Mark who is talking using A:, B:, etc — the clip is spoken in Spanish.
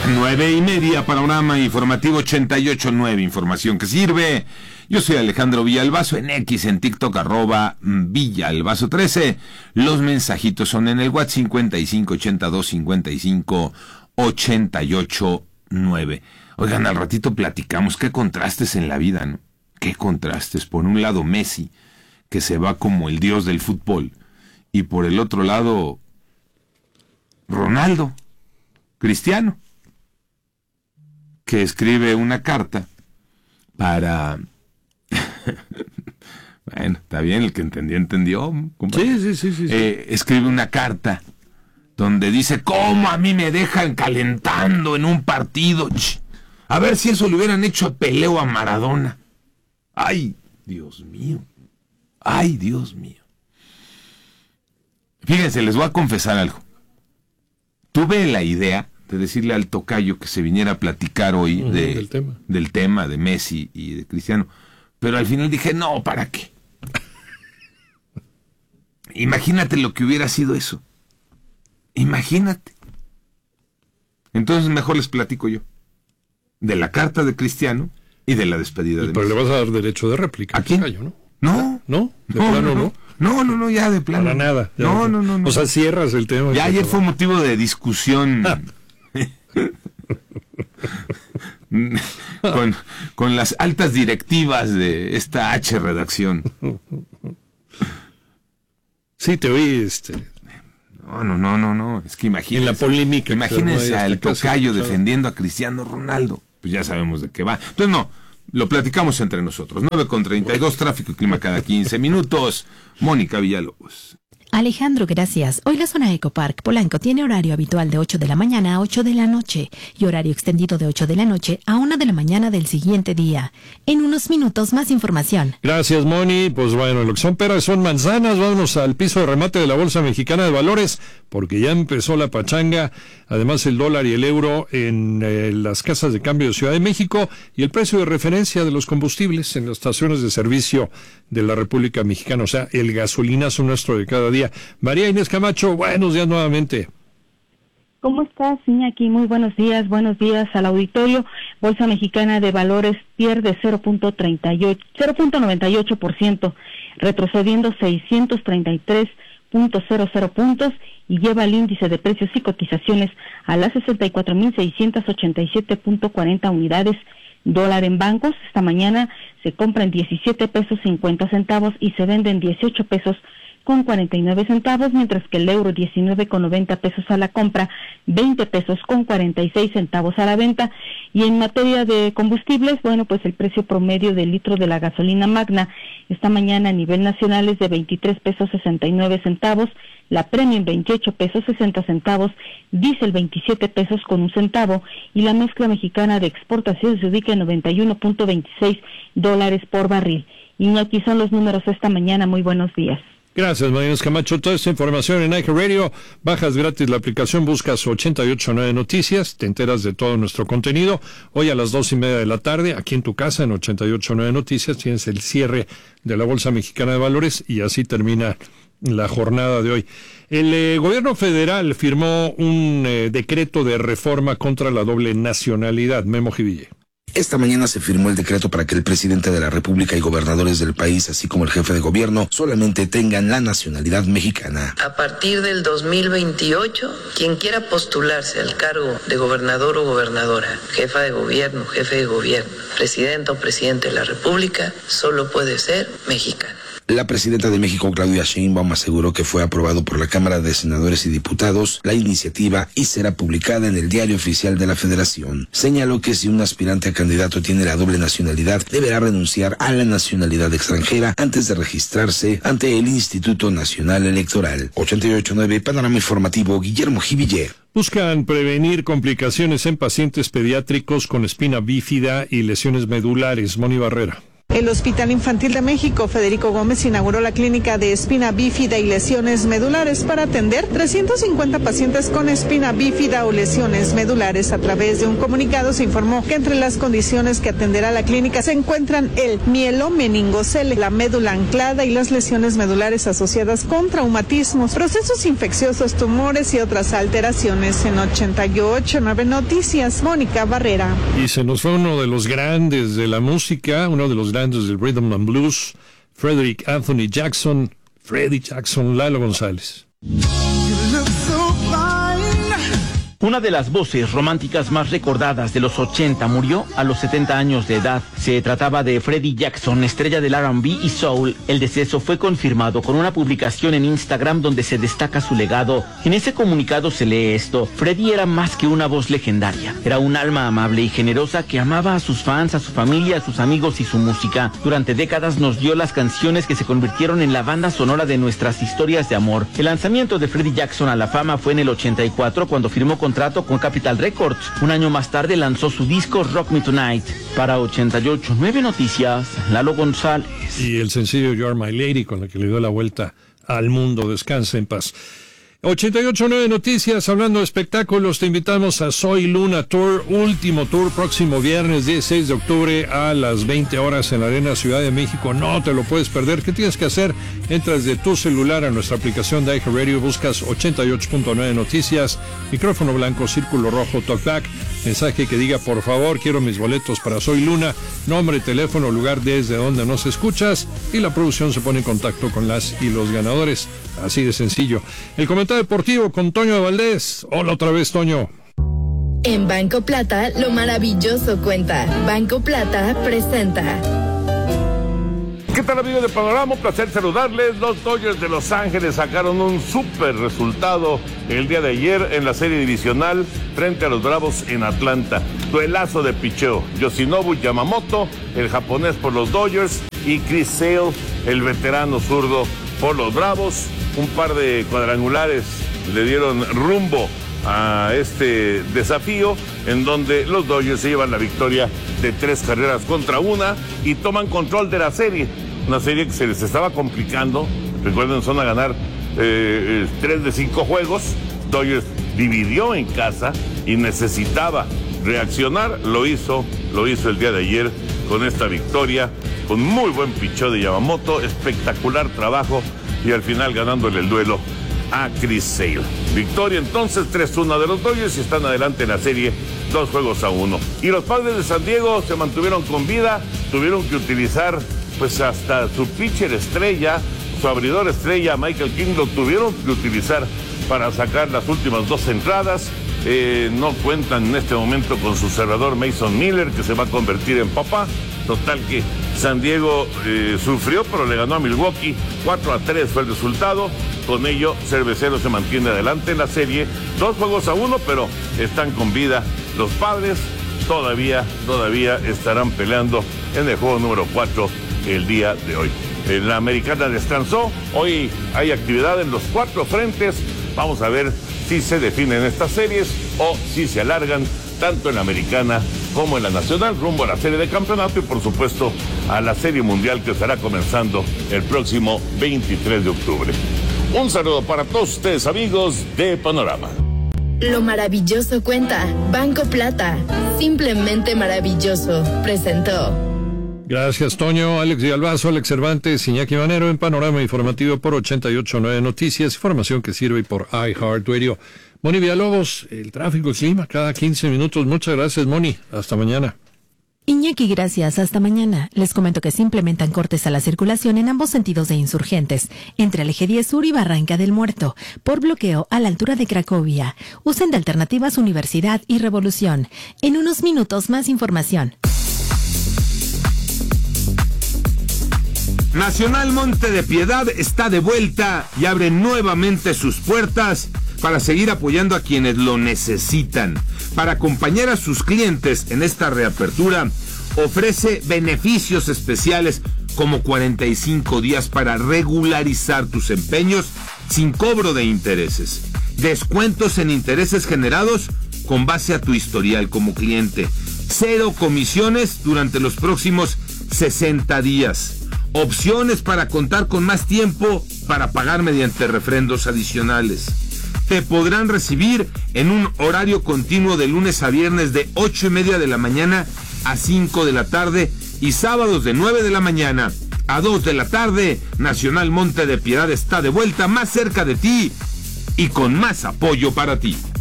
A: 9:30, panorama informativo 88.9, información que sirve. Yo soy Alejandro Villalbazo, en X, en TikTok, @Villalbazo13. Los mensajitos son en el WhatsApp 5582558889. Oigan, al ratito platicamos qué contrastes en la vida, ¿no? Qué contrastes. Por un lado Messi, que se va como el dios del fútbol, y por el otro lado Ronaldo, Cristiano, que escribe una carta para... Bueno, está bien, el que entendió.
B: Sí.
A: Escribe una carta donde dice: ¿cómo a mí me dejan calentando en un partido? A ver si eso le hubieran hecho a Pelé o a Maradona. ¡Ay, Dios mío! ¡Ay, Dios mío! Fíjense, les voy a confesar algo. Tuve la idea de decirle al tocayo que se viniera a platicar hoy del tema de Messi y de Cristiano, pero al final dije, no, ¿para qué? Imagínate lo que hubiera sido eso. Imagínate. Entonces mejor les platico yo de la carta de Cristiano y de la despedida de Messi.
B: Pero le vas a dar derecho de réplica.
A: ¿A quién?
B: Tocayo,
A: ¿no?
B: ¿No? ¿De plano no?
A: No, ya de plano.
B: Para nada.
A: No.
B: O sea, cierras el tema.
A: Ya ayer fue motivo de discusión con las altas directivas de esta H redacción.
B: Sí, te oí,
A: No. Es que imagínense.
B: En la polémica.
A: Imagínense al tocayo defendiendo a Cristiano Ronaldo. Pues ya sabemos de qué va. Entonces no, lo platicamos entre nosotros. 9:32, tráfico y clima cada 15 minutos. Mónica Villalobos.
C: Alejandro, gracias. Hoy la zona Ecopark Polanco tiene horario habitual de 8 de la mañana a 8 de la noche y horario extendido de 8 de la noche a 1 de la mañana del siguiente día. En unos minutos más información.
B: Gracias, Moni. Pues bueno, lo que son peras son manzanas. Vámonos al piso de remate de la Bolsa Mexicana de Valores, porque ya empezó la pachanga. Además, el dólar y el euro en las casas de cambio de Ciudad de México y el precio de referencia de los combustibles en las estaciones de servicio de la República Mexicana. O sea, el gasolinazo nuestro de cada día. María Inés Camacho, buenos días nuevamente.
D: ¿Cómo estás, Iñaki? Muy buenos días al auditorio. Bolsa Mexicana de Valores pierde 0.98%, retrocediendo 633.00 puntos y lleva el índice de precios y cotizaciones a las 64.687.40 unidades. Dólar en bancos, esta mañana se compran 17 pesos 50 centavos y se venden 18 pesos con 49 centavos, mientras que el euro 19,90 pesos a la compra, 20 pesos con 46 centavos a la venta. Y en materia de combustibles, bueno, pues el precio promedio del litro de la gasolina magna esta mañana a nivel nacional es de 23 pesos 69 centavos, la premium 28 pesos 60 centavos, diésel 27 pesos con un centavo y la mezcla mexicana de exportación se ubica en $91.26 por barril. Y aquí son los números esta mañana. Muy buenos días.
B: Gracias, María Inés Camacho. Toda esta información en iHeartRadio. Bajas gratis la aplicación, buscas 889 Noticias, te enteras de todo nuestro contenido. Hoy a las 2:30 de la tarde, aquí en tu casa, en 889 Noticias, tienes el cierre de la Bolsa Mexicana de Valores y así termina la jornada de hoy. El gobierno federal firmó un decreto de reforma contra la doble nacionalidad. Memo Jiville.
E: Esta mañana se firmó el decreto para que el presidente de la República y gobernadores del país, así como el jefe de gobierno, solamente tengan la nacionalidad mexicana.
F: A partir del 2028, quien quiera postularse al cargo de gobernador o gobernadora, jefe de gobierno, presidente o presidente de la República, solo puede ser mexicano.
E: La presidenta de México, Claudia Sheinbaum, aseguró que fue aprobado por la Cámara de Senadores y Diputados la iniciativa y será publicada en el Diario Oficial de la Federación. Señaló que si un aspirante a candidato tiene la doble nacionalidad, deberá renunciar a la nacionalidad extranjera antes de registrarse ante el Instituto Nacional Electoral. 88.9, Panorama Informativo, Guillermo Jiville.
B: Buscan prevenir complicaciones en pacientes pediátricos con espina bífida y lesiones medulares. Moni Barrera.
G: El Hospital Infantil de México, Federico Gómez, inauguró la clínica de espina bífida y lesiones medulares para atender 350 pacientes con espina bífida o lesiones medulares. A través de un comunicado se informó que entre las condiciones que atenderá la clínica se encuentran el mielomeningocele, la médula anclada y las lesiones medulares asociadas con traumatismos, procesos infecciosos, tumores y otras alteraciones. En 88.9 Noticias, Mónica Barrera.
B: Y se nos fue uno de los grandes de la música, uno de los grandes del Rhythm and Blues, Frederick Anthony Jackson, Freddie Jackson, Lalo González.
H: Una de las voces románticas más recordadas de los 80 murió a los 70 años de edad. Se trataba de Freddie Jackson, estrella del R&B y soul. El deceso fue confirmado con una publicación en Instagram donde se destaca su legado. En ese comunicado se lee esto: Freddie era más que una voz legendaria. Era un alma amable y generosa que amaba a sus fans, a su familia, a sus amigos y su música. Durante décadas nos dio las canciones que se convirtieron en la banda sonora de nuestras historias de amor. El lanzamiento de Freddie Jackson a la fama fue en el 84 cuando firmó contrato con Capitol Records. Un año más tarde lanzó su disco Rock Me Tonight. Para 88.9 Noticias, Lalo González.
B: Y el sencillo You Are My Lady, con el que le dio la vuelta al mundo. Descansa en paz. 88.9 Noticias, hablando de espectáculos, te invitamos a Soy Luna Tour, último tour, próximo viernes 16 de octubre a las 20 horas en la Arena Ciudad de México. No te lo puedes perder. ¿Qué tienes que hacer? Entras de tu celular a nuestra aplicación de iHeartRadio, buscas 88.9 Noticias, micrófono blanco, círculo rojo, talkback, mensaje que diga por favor quiero mis boletos para Soy Luna, nombre, teléfono, lugar desde donde nos escuchas, y la producción se pone en contacto con las y los ganadores. Así de sencillo. El comentario deportivo con Toño de Valdés. Hola otra vez, Toño.
I: En Banco Plata, lo maravilloso cuenta. Banco Plata presenta.
J: ¿Qué tal, amigos de Panorama? Un placer saludarles. Los Dodgers de Los Ángeles sacaron un súper resultado el día de ayer en la serie divisional frente a los Bravos en Atlanta. Duelazo de picheo. Yoshinobu Yamamoto, el japonés por los Dodgers, y Chris Sale, el veterano zurdo por los Bravos. Un par de cuadrangulares le dieron rumbo a este desafío, en donde los Dodgers se llevan la victoria de 3-1 y toman control de la serie. Una serie que se les estaba complicando. Recuerden, son a ganar 3 de 5 juegos. Dodgers dividió en casa y necesitaba reaccionar. Lo hizo el día de ayer con esta victoria, con muy buen picheo de Yamamoto, espectacular trabajo, y al final ganándole el duelo a Chris Sale. Victoria entonces 3-1 de los Dodgers y están adelante en la serie 2-1. Y los Padres de San Diego se mantuvieron con vida, tuvieron que utilizar pues hasta su pitcher estrella, su abridor estrella, Michael King, lo tuvieron que utilizar para sacar las últimas 2 entradas. No cuentan en este momento con su cerrador Mason Miller, que se va a convertir en papá. Total que San Diego sufrió, pero le ganó a Milwaukee. 4-3 fue el resultado. Con ello, Cerveceros se mantiene adelante en la serie. 2-1, pero están con vida los Padres. Todavía estarán peleando en el juego número 4 el día de hoy. La Americana descansó. Hoy hay actividad en los 4 frentes. Vamos a ver si se definen estas series o si se alargan tanto en la Americana como en la Nacional, rumbo a la serie de campeonato y por supuesto a la serie mundial que estará comenzando el próximo 23 de octubre. Un saludo para todos ustedes, amigos de Panorama.
I: Lo maravilloso cuenta. Banco Plata, simplemente maravilloso, presentó.
B: Gracias, Toño. Alex Villalbazo, Alex Cervantes, Iñaki Manero en Panorama Informativo por 88.9 Noticias, información que sirve por iHeartRadio. Moni Villalobos, el tráfico y clima cada 15 minutos. Muchas gracias, Moni. Hasta mañana.
C: Iñaki, gracias. Hasta mañana. Les comento que se implementan cortes a la circulación en ambos sentidos de Insurgentes, entre el Eje 10 Sur y Barranca del Muerto, por bloqueo a la altura de Cracovia. Usen de alternativas Universidad y Revolución. En unos minutos más información.
A: Nacional Monte de Piedad está de vuelta y abre nuevamente sus puertas para seguir apoyando a quienes lo necesitan. Para acompañar a sus clientes en esta reapertura, ofrece beneficios especiales como 45 días para regularizar tus empeños sin cobro de intereses. Descuentos en intereses generados con base a tu historial como cliente. 0 comisiones durante los próximos 60 días. Opciones para contar con más tiempo para pagar mediante refrendos adicionales. Te podrán recibir en un horario continuo de lunes a viernes de 8:30 de la mañana a 5 de la tarde y sábados de 9 de la mañana a 2 de la tarde. Nacional Monte de Piedad está de vuelta, más cerca de ti y con más apoyo para ti.